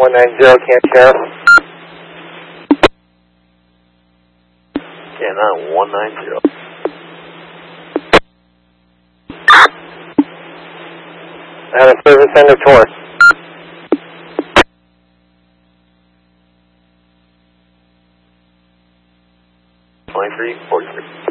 190, Camp Sheriff. Canine 190. Out of service, end of tour. 2343.